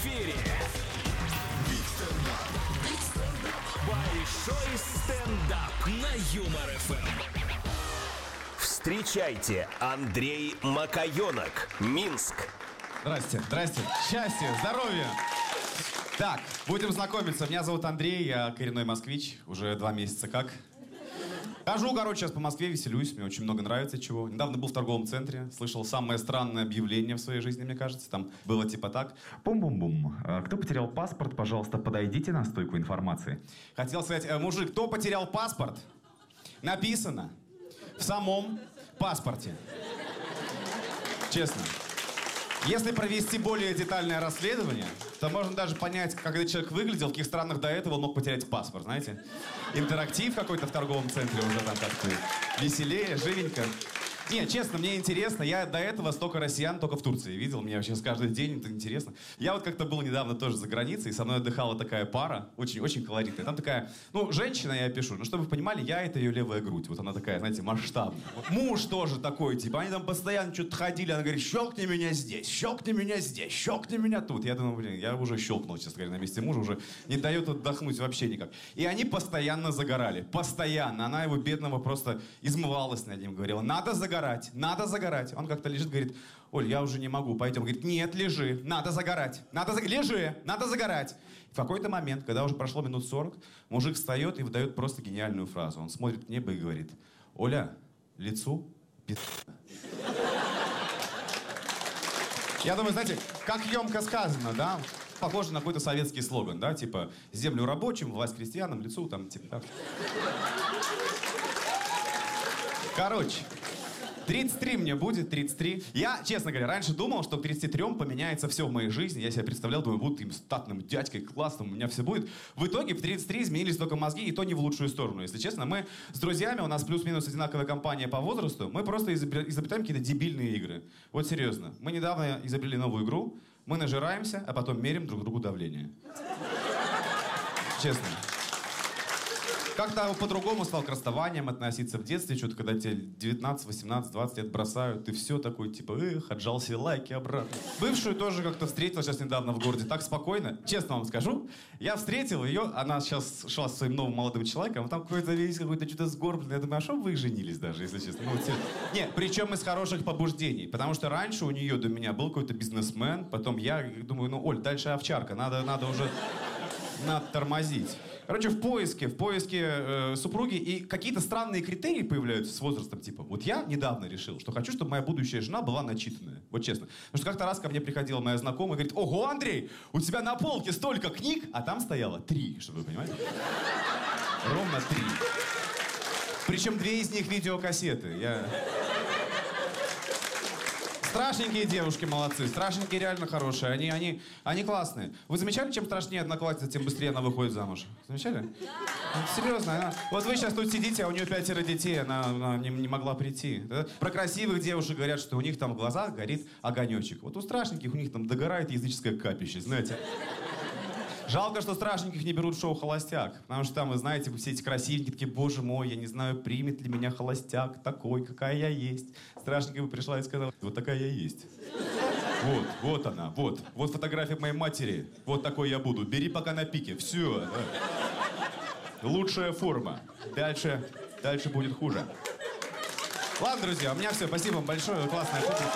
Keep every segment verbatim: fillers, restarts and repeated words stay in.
эфире большой стендап на Юмор эф эм. Встречайте, Андрей Макаёнок, Минск. Здрасте, здрасте. Счастья, здоровья. Так, будем знакомиться. Меня зовут Андрей, я коренной москвич. Уже два месяца как. Хожу, короче, сейчас по Москве, веселюсь. Мне очень много нравится чего. Недавно был в торговом центре. Слышал самое странное объявление в своей жизни, мне кажется. Там было типа так. Бум-бум-бум. Кто потерял паспорт, пожалуйста, подойдите на стойку информации. Хотел сказать, э, мужик, кто потерял паспорт? Написано в самом паспорте. Честно. Если провести более детальное расследование, то можно даже понять, как этот человек выглядел, в каких странах до этого он мог потерять паспорт, знаете? Интерактив какой-то в торговом центре уже там как-то веселее, живенько. Не, честно, мне интересно. Я до этого столько россиян только в Турции видел. Мне вообще с каждый день это интересно. Я вот как-то был недавно тоже за границей, и со мной отдыхала такая пара, очень-очень колоритная. Там такая, ну, женщина, я пишу, ну, чтобы вы понимали, я — это ее левая грудь. Вот она такая, знаете, масштабная. Вот муж тоже такой, типа, они там постоянно что-то ходили, она говорит, щелкни меня здесь, щелкни меня здесь, щелкни меня тут. Я думаю, блин, я уже щелкнул, честно говоря, на месте мужа, уже не дает отдохнуть вообще никак. И они постоянно загорали, постоянно. Она его бедного просто измывалась над ним, говорила, надо загорать, надо загорать. Он как-то лежит, говорит, Оль, я уже не могу, пойдем. Говорит, нет, лежи, надо загорать, надо за... лежи, надо загорать. В какой-то момент, когда уже прошло минут сорок, мужик встает и выдает просто гениальную фразу. Он смотрит в небо и говорит, Оля, лицу пи***. Я думаю, знаете, как емко сказано, да? Похоже на какой-то советский слоган, да? Типа, землю рабочим, власть крестьянам, лицу там, типа, так. Короче. тридцать три мне будет, тридцать три. Я, честно говоря, раньше думал, что к тридцати трём поменяется все в моей жизни. Я себя представлял, думаю, буду им статным дядькой, классным, у меня все будет. В итоге в тридцать три изменились только мозги, и то не в лучшую сторону. Если честно, мы с друзьями, у нас плюс-минус одинаковая компания по возрасту, мы просто изобретаем какие-то дебильные игры. Вот серьезно. Мы недавно изобрели новую игру, мы нажираемся, а потом мерим друг другу давление. Честно. Как-то по-другому стал к расставаниям относиться в детстве. Что-то, когда тебе девятнадцать, восемнадцать, двадцать лет бросают, ты все такой, типа, эх, отжал себе лайки обратно. Бывшую тоже как-то встретил сейчас недавно в городе. Так спокойно. Честно вам скажу, я встретил ее, она сейчас шла со своим новым молодым человеком, там какой-то весь какой-то что-то сгорбленный. Я думаю, а что вы женились даже, если честно? Ну, вот, нет, причем из хороших побуждений. Потому что раньше у нее до меня был какой-то бизнесмен, потом я думаю, ну, Оль, дальше овчарка, надо, надо уже, надо тормозить. Короче, в поиске, в поиске э, супруги, и какие-то странные критерии появляются с возрастом, типа, вот я недавно решил, что хочу, чтобы моя будущая жена была начитанная, вот честно. Потому что как-то раз ко мне приходила моя знакомая и говорит, ого, Андрей, у тебя на полке столько книг, а там стояло три, чтобы вы понимали. Ровно три. Причем две из них видеокассеты. Я... Страшненькие девушки молодцы, страшненькие реально хорошие, они, они, они классные. Вы замечали, чем страшнее одноклассница, тем быстрее она выходит замуж? Замечали? Ну, серьезно, она... Вот вы сейчас тут сидите, а у нее пятеро детей, она, она не, не могла прийти. Да? Про красивых девушек говорят, что у них там в глазах горит огонечек. Вот у страшненьких у них там догорает языческое капище, знаете. Жалко, что страшненьких не берут в шоу «Холостяк». Потому что там, вы знаете, все эти красивенькие такие, боже мой, я не знаю, примет ли меня холостяк такой, какая я есть. Страшненькая бы пришла и сказала, вот такая я есть. Вот, вот она, вот. Вот фотография моей матери. Вот такой я буду. Бери пока на пике. Все. Да. Лучшая форма. Дальше, дальше будет хуже. Ладно, друзья, у меня все. Спасибо вам большое. Классная публика.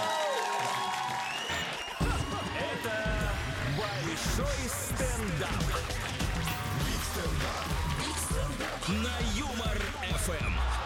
Большой стендап. На Юмор эф эм.